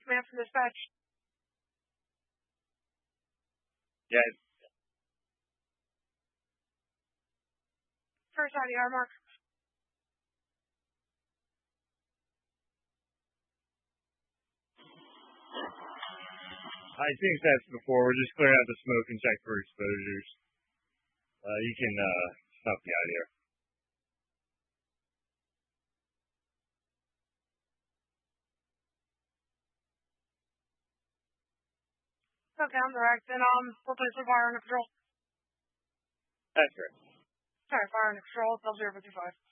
command from dispatch. Yes. First IDR mark. I think that's before. We're just clearing out the smoke and check for exposures. You can stop the IDR. Okay, I'm direct. Then we'll place the fire under control. That's correct. Sorry, fire under control. It's 055.